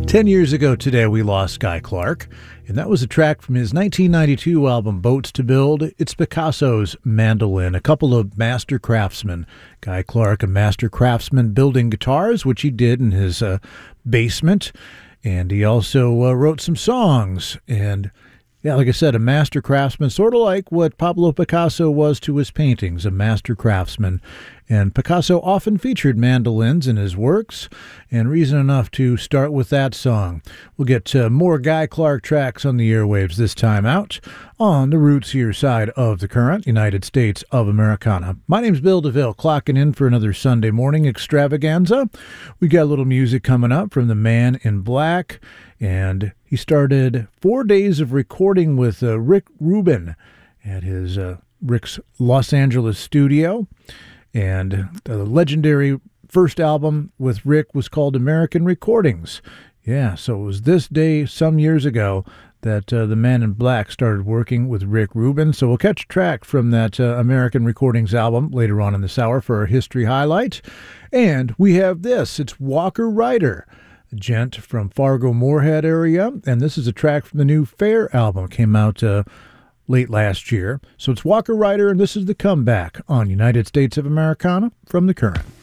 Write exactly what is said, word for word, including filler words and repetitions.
Ten years ago today, we lost Guy Clark, and that was a track from his nineteen ninety-two album, Boats to Build. It's Picasso's Mandolin, a couple of master craftsmen. Guy Clark, a master craftsman building guitars, which he did in his uh, basement, and he also uh, wrote some songs, and yeah, like I said, a master craftsman, sort of like what Pablo Picasso was to his paintings, a master craftsman. And Picasso often featured mandolins in his works, and reason enough to start with that song. We'll get uh, more Guy Clark tracks on the airwaves this time out on the Roots Here side of the current, United States of Americana. My name's Bill DeVille, clocking in for another Sunday morning extravaganza. We got a little music coming up from the Man in Black, and he started four days of recording with uh, Rick Rubin at his uh, Rick's Los Angeles studio. And the legendary first album with Rick was called American Recordings. Yeah, so it was this day some years ago that uh, the Man in Black started working with Rick Rubin. So we'll catch a track from that uh, American Recordings album later on in this hour for our history highlight. And we have this. It's Walker Ryder, a gent from Fargo Moorhead area. And this is a track from the new Fair album. It came out uh, late last year. So it's Walker Ryder, and this is The Comeback on United States of Americana from The Current.